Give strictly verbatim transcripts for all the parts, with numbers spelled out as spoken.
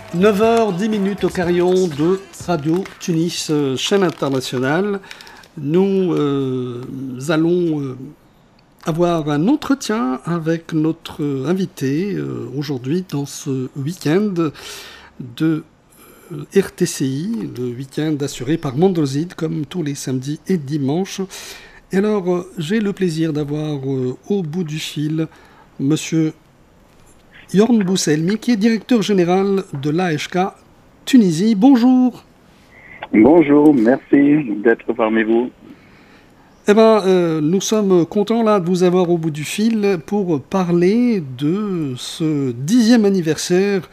neuf heures dix au carillon de Radio Tunis, euh, chaîne internationale. Nous euh, allons euh, avoir un entretien avec notre invité euh, aujourd'hui dans ce week-end de euh, R T C I, le week-end assuré par Mondozid comme tous les samedis et dimanches. Et alors, euh, j'ai le plaisir d'avoir euh, au bout du fil Monsieur Yorn Bousselmi, qui est directeur général de l'A H K Tunisie. Bonjour. Bonjour, merci d'être parmi vous. Eh ben, euh, nous sommes contents là de vous avoir au bout du fil pour parler de ce dixième anniversaire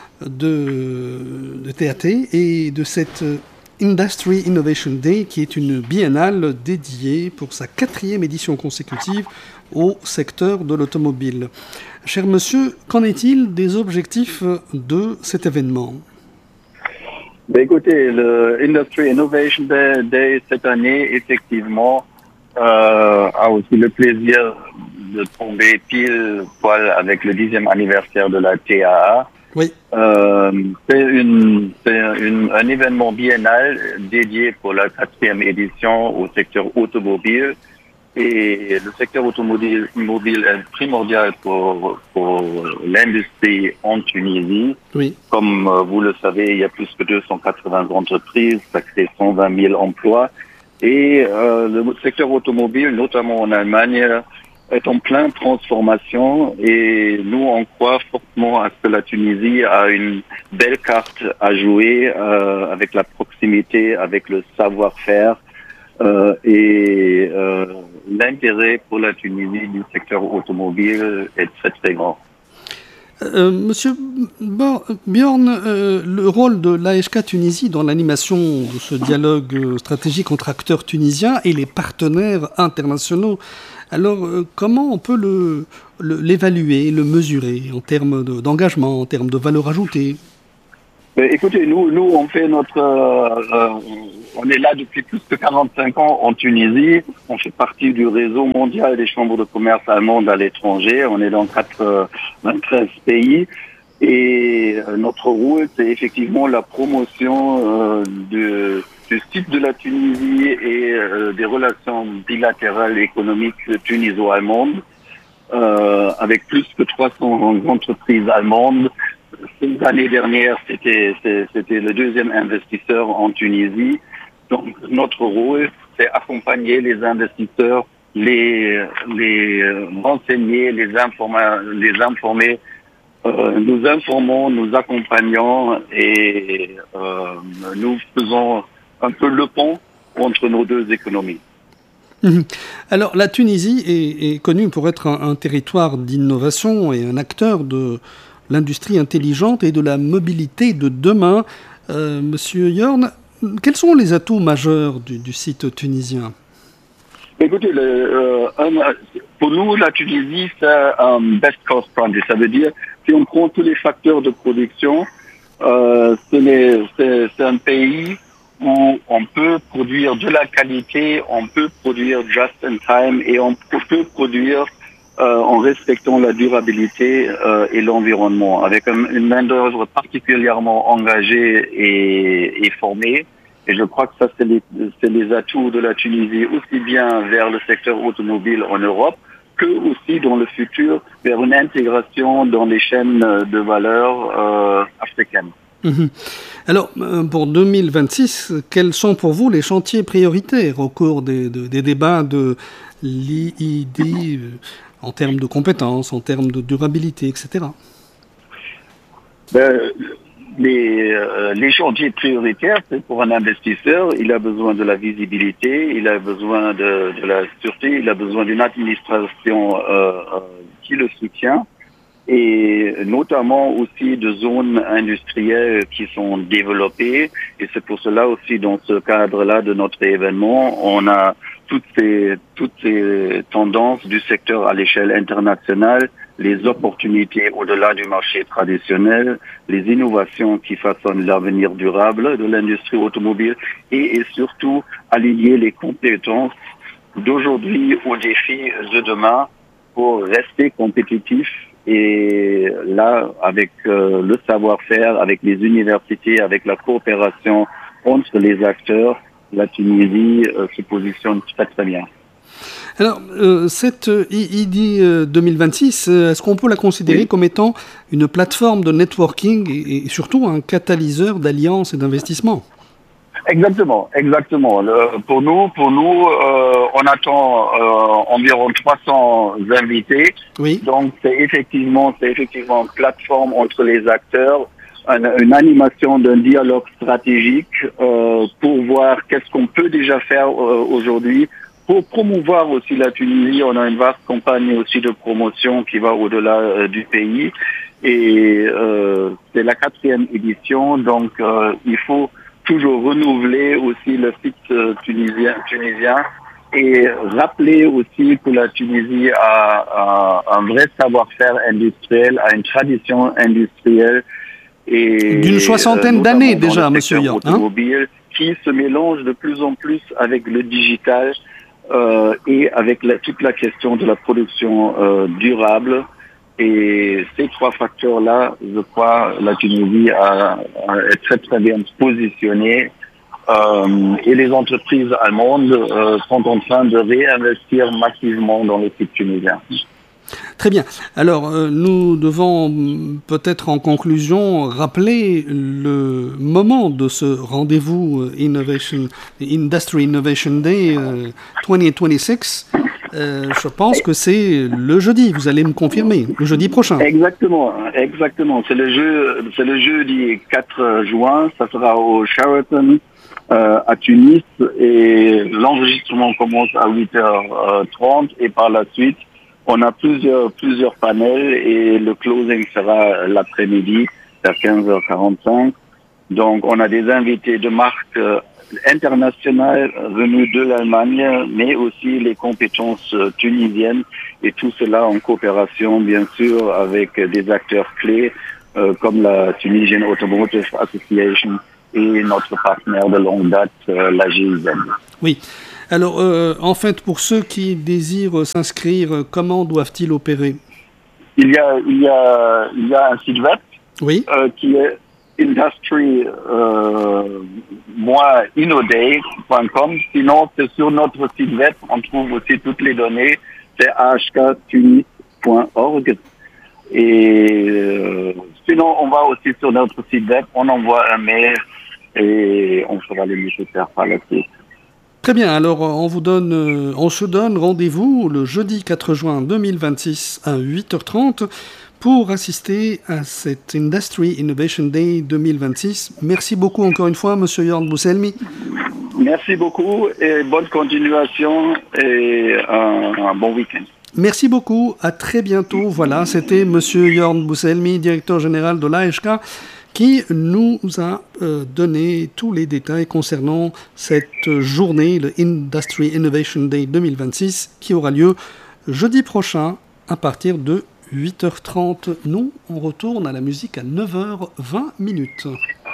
de, de T A T et de cette Industry Innovation Day qui est une biennale dédiée pour sa quatrième édition consécutive au secteur de l'automobile. Cher monsieur, qu'en est-il des objectifs de cet événement ? Ben écoutez, le Industry Innovation Day cette année, effectivement, euh, a aussi le plaisir de tomber pile poil avec le dixième anniversaire de la T A A. Oui. Euh, c'est une, c'est une, un événement biennal dédié pour la quatrième édition au secteur automobile. Et le secteur automobile mobile est primordial pour, pour l'industrie en Tunisie. Oui. Comme vous le savez, il y a plus que deux cent quatre-vingts entreprises, ça crée cent vingt mille emplois. Et euh, le secteur automobile, notamment en Allemagne, est en pleine transformation. Et nous, on croit fortement à ce que la Tunisie a une belle carte à jouer euh, avec la proximité, avec le savoir-faire. Euh, et euh, l'intérêt pour la Tunisie du secteur automobile est très très grand. Euh, Monsieur Bjorn, euh, le rôle de l'A H K Tunisie dans l'animation de ce dialogue stratégique entre acteurs tunisiens et les partenaires internationaux, alors euh, comment on peut le, le, l'évaluer, le mesurer en termes de, d'engagement, en termes de valeur ajoutée ? Mais écoutez, nous, nous, on fait notre, euh, euh, on est là depuis plus de quarante-cinq ans en Tunisie. On fait partie du réseau mondial des chambres de commerce allemandes à l'étranger. On est dans quatre-vingt-treize pays. Et euh, notre rôle, c'est effectivement la promotion euh, de, du site de la Tunisie et euh, des relations bilatérales économiques tuniso-allemandes, euh, avec plus que trois cents entreprises allemandes. L'année dernière, c'était, c'était le deuxième investisseur en Tunisie. Donc, notre rôle, c'est accompagner les investisseurs, les, les renseigner, les informer, les informer. Euh, nous informons, nous accompagnons et euh, nous faisons un peu le pont entre nos deux économies. Alors, la Tunisie est, est connue pour être un, un territoire d'innovation et un acteur de l'industrie intelligente et de la mobilité de demain. Euh, Monsieur Yorn, quels sont les atouts majeurs du, du site tunisien ? Écoutez, le, euh, un, pour nous, la Tunisie, c'est un best cost country. Ça veut dire, si on prend tous les facteurs de production, euh, c'est, c'est, c'est un pays où on peut produire de la qualité, on peut produire just in time et on peut produire Euh, en respectant la durabilité euh, et l'environnement, avec un, une main-d'œuvre particulièrement engagée et, et formée. Et je crois que ça, c'est les, c'est les atouts de la Tunisie, aussi bien vers le secteur automobile en Europe, que aussi dans le futur vers une intégration dans les chaînes de valeur euh, africaines. Mmh. Alors, pour deux mille vingt-six, quels sont pour vous les chantiers prioritaires au cours des, de, des débats de l'I I D en termes de compétences, en termes de durabilité, et cetera. Ben, les, euh, les chantiers prioritaires, c'est pour un investisseur, il a besoin de la visibilité, il a besoin de, de la sûreté, il a besoin d'une administration euh, euh, qui le soutient, et notamment aussi de zones industrielles qui sont développées. Et c'est pour cela aussi, dans ce cadre-là de notre événement, on a toutes ces, toutes ces tendances du secteur à l'échelle internationale, les opportunités au-delà du marché traditionnel, les innovations qui façonnent l'avenir durable de l'industrie automobile et, et surtout aligner les compétences d'aujourd'hui aux défis de demain pour rester compétitif Et là, avec euh, le savoir-faire, avec les universités, avec la coopération entre les acteurs, la Tunisie euh, se positionne très très bien. Alors, euh, cette I I D euh, deux mille vingt-six, euh, est-ce qu'on peut la considérer oui. comme étant une plateforme de networking et, et surtout un catalyseur d'alliances et d'investissements? Exactement, exactement. Le, pour nous, pour nous, euh, on attend euh, environ trois cents invités. Oui. Donc, c'est effectivement, c'est effectivement une plateforme entre les acteurs, une, une animation d'un dialogue stratégique euh, pour voir qu'est-ce qu'on peut déjà faire euh, aujourd'hui. Pour promouvoir aussi la Tunisie, on a une vaste campagne aussi de promotion qui va au-delà euh, du pays. Et euh, c'est la quatrième édition, donc euh, il faut toujours renouveler aussi le site euh, tunisien, tunisien et rappeler aussi que la Tunisie a, a un vrai savoir-faire industriel, a une tradition industrielle. Et d'une soixantaine euh, d'années déjà, monsieur Yorn, automobile, hein, qui se mélange de plus en plus avec le digital. Euh, et avec la, toute la question de la production euh, durable. Et ces trois facteurs-là, je crois, la Tunisie a, a, est très très bien positionnée. Euh, et les entreprises allemandes euh, sont en train de réinvestir massivement dans le site tunisien. Très bien. Alors, euh, nous devons peut-être en conclusion rappeler le moment de ce rendez-vous euh, Innovation, Industry Innovation Day euh, deux mille vingt-six. Euh, je pense que c'est le jeudi, vous allez me confirmer, le jeudi prochain. Exactement, exactement. C'est le, jeu, c'est le jeudi quatre juin, ça sera au Sheraton euh, à Tunis et l'enregistrement commence à huit heures trente et par la suite, on a plusieurs plusieurs panels et le closing sera l'après-midi vers quinze heures quarante-cinq. Donc, on a des invités de marques euh, internationales venues de l'Allemagne, mais aussi les compétences euh, tunisiennes et tout cela en coopération, bien sûr, avec des acteurs clés euh, comme la Tunisian Automotive Association et notre partenaire de longue date, euh, la G I Z. Oui. Alors, euh, en fait, pour ceux qui désirent s'inscrire, comment doivent-ils opérer? Il y a, il y a, il y a un site web oui. euh, qui est industry innoday point com. Sinon, c'est sur notre site web, on trouve aussi toutes les données, c'est a h k tunis point org. Et euh, sinon, on va aussi sur notre site web, on envoie un mail et on fera les nécessaires par la suite. Très bien, alors on vous donne, on se donne rendez-vous le jeudi quatre juin deux mille vingt-six à huit heures trente pour assister à cet Industry Innovation Day deux mille vingt-six. Merci beaucoup encore une fois, monsieur Yorn Bousselmi. Merci beaucoup et bonne continuation et un, un bon week-end. Merci beaucoup, à très bientôt. Voilà, c'était monsieur Yorn Bousselmi, directeur général de l'A H K, qui nous a euh, donné tous les détails concernant cette journée, le Industry Innovation Day deux mille vingt-six, qui aura lieu jeudi prochain à partir de huit heures trente. Nous, on retourne à la musique à neuf heures vingt minutes.